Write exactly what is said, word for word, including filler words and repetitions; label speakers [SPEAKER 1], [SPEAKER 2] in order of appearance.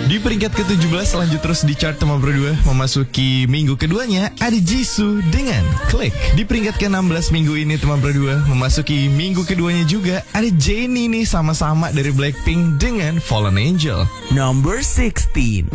[SPEAKER 1] Di peringkat ke tujuh belas lanjut terus di chart nomor berdua. Memasuki minggu keduanya ada Jisoo dengan Click. Di peringkat ke enam belas minggu ini teman berdua. Memasuki minggu keduanya juga ada Jennie nih, sama-sama dari Blackpink dengan Fallen Angel.
[SPEAKER 2] Number sixteen.